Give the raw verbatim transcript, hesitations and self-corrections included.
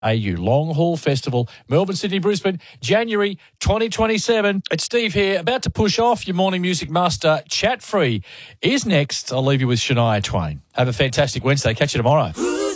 A U. Long Haul Festival, Melbourne, Sydney, Brisbane, January twenty twenty-seven. It's Steve here, about to push off. Your morning music master, Chat Free, is next. I'll leave you with Shania Twain. Have a fantastic Wednesday. Catch you tomorrow.